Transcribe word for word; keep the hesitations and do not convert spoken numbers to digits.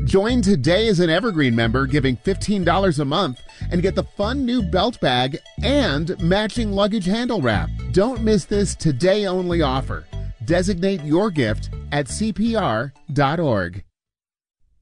Join today as an Evergreen member, giving fifteen dollars a month, and get the fun new belt bag and matching luggage handle wrap. Don't miss this today-only offer. Designate your gift at C P R dot org.